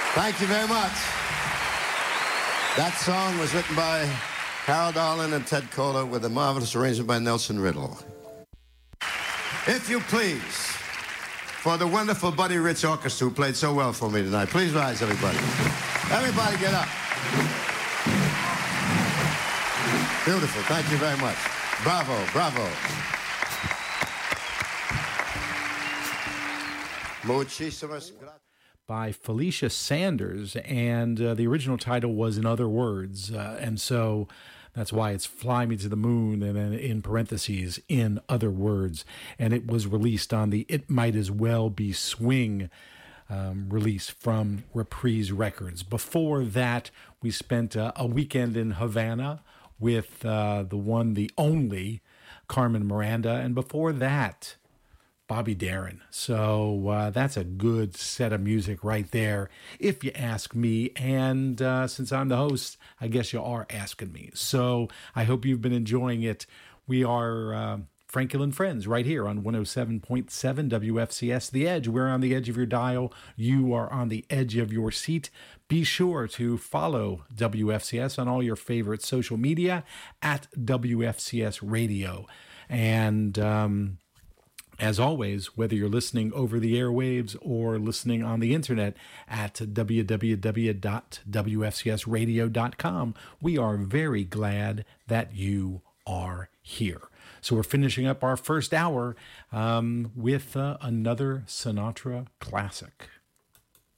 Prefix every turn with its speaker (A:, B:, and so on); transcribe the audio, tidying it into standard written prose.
A: Thank you very much. That song was written by Harold Arlen and Ted Koehler with a marvelous arrangement by Nelson Riddle. If you please, for the wonderful Buddy Rich Orchestra who played so well for me tonight. Please rise, everybody. Everybody get up. Beautiful. Thank you very much. Bravo, bravo. Muchísimas gracias.
B: By Felicia Sanders, and the original title was In Other Words, and so that's why it's Fly Me to the Moon, and then in parentheses, In Other Words, and it was released on the It Might As Well Be Swing release from Reprise Records. Before that, we spent a weekend in Havana with the one, the only, Carmen Miranda, and before that, Bobby Darin. So that's a good set of music right there, if you ask me. And since I'm the host, I guess you are asking me. So I hope you've been enjoying it. We are Frankel and Friends right here on 107.7 WFCS The Edge. We're on the edge of your dial. You are on the edge of your seat. Be sure to follow WFCS on all your favorite social media at WFCS Radio. And as always, whether you're listening over the airwaves or listening on the internet at www.wfcsradio.com, we are very glad that you are here. So we're finishing up our first hour with another Sinatra classic.